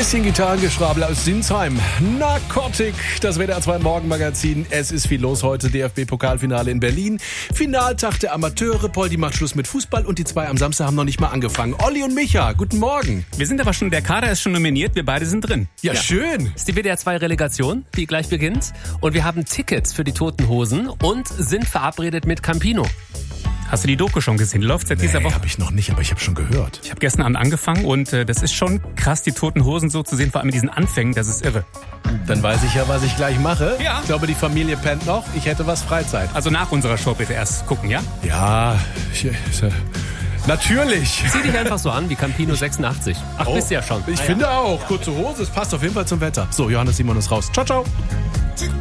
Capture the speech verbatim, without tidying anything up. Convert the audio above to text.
Bisschen Gitarrengeschrabel aus Sinsheim. Narcotic, das W D R zwei Morgenmagazin. Es ist viel los heute. D F B-Pokalfinale in Berlin. Finaltag der Amateure. Poldi macht Schluss mit Fußball und die zwei am Samstag haben noch nicht mal angefangen. Olli und Micha, guten Morgen. Wir sind aber schon, der Kader ist schon nominiert, wir beide sind drin. Ja, ja. Schön. Das ist die W D R zwei Relegation, die gleich beginnt. Und wir haben Tickets für die Toten Hosen und sind verabredet mit Campino. Hast du die Doku schon gesehen? Läuft seit nee, dieser Woche? Habe ich noch nicht, aber ich habe schon gehört. Ich habe gestern Abend angefangen und äh, das ist schon krass, die Toten Hosen so zu sehen, vor allem mit diesen Anfängen, das ist irre. Dann weiß ich ja, was ich gleich mache. Ja. Ich glaube, die Familie pennt noch. Ich hätte was Freizeit. Also nach unserer Show bitte erst gucken, ja? Ja, ich, ich, natürlich. Zieh dich einfach so an wie Campino sechsundachtzig. Ach, oh, bist du ja schon. Ich ah, finde ja. auch. Kurze Hose, es passt auf jeden Fall zum Wetter. So, Johannes Simon ist raus. Ciao, ciao.